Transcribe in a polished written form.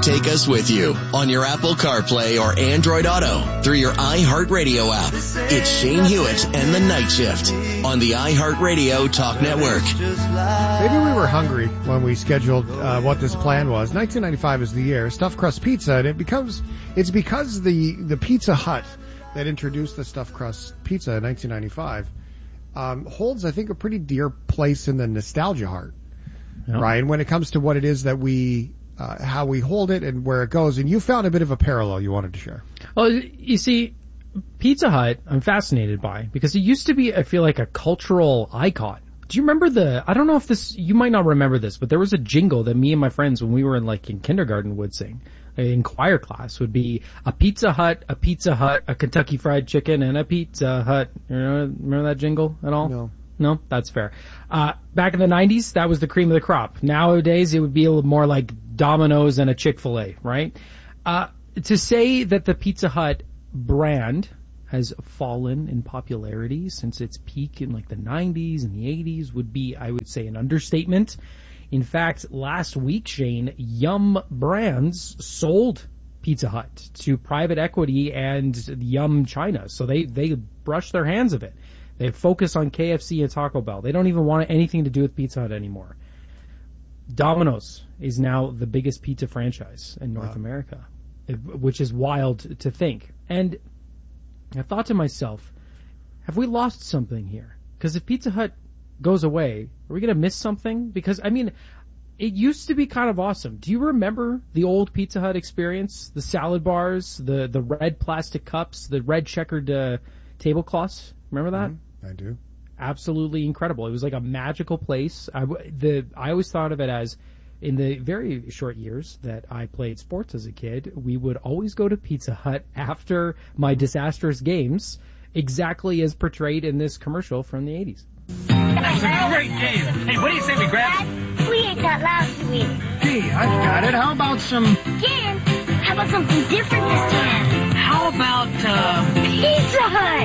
take us with you on your Apple CarPlay or Android Auto through your iHeartRadio app. It's Shane Hewitt and the Night Shift on the iHeartRadio Talk Network. Maybe we were hungry when we scheduled what this plan was. 1995 is the year. Stuffed crust pizza, and it's because the Pizza Hut that introduced the stuffed crust pizza in 1995 holds, I think, a pretty dear place in the nostalgia heart, Ryan, when it comes to what it is that we, how we hold it and where it goes. And you found a bit of a parallel you wanted to share. Well, you see, Pizza Hut, I'm fascinated by, because it used to be, I feel like, a cultural icon. Do you remember I don't know if you might not remember this, but there was a jingle that me and my friends, when we were in kindergarten, would sing. In choir class would be a Pizza Hut, a Kentucky Fried Chicken, and a Pizza Hut. You know, remember that jingle at all? No, that's fair. Back in the 90s, that was the cream of the crop. Nowadays, it would be a little more like Domino's and a Chick-fil-A, right? To say that the Pizza Hut brand has fallen in popularity since its peak in like the 90s and the 80s would be, I would say, an understatement. In fact, last week, Shane, Yum Brands sold Pizza Hut to private equity and Yum China. So they brushed their hands of it. They focus on KFC and Taco Bell. They don't even want anything to do with Pizza Hut anymore. Domino's is now the biggest pizza franchise in North America, which is wild to think. And I thought to myself, have we lost something here? Because if Pizza Hut goes away, are we going to miss something? Because, I mean, it used to be kind of awesome. Do you remember the old Pizza Hut experience? The salad bars, the red plastic cups, the red checkered tablecloths? Remember that? I do. Absolutely incredible. It was like a magical place. I always thought of it as, in the very short years that I played sports as a kid, we would always go to Pizza Hut after my disastrous games, exactly as portrayed in this commercial from the 80s. That's a great game. Hey, what do you say we grab? Dad, we ate that last week. Gee, I've got it. How about some... Again? How about something different this time? How about, Pizza Hut!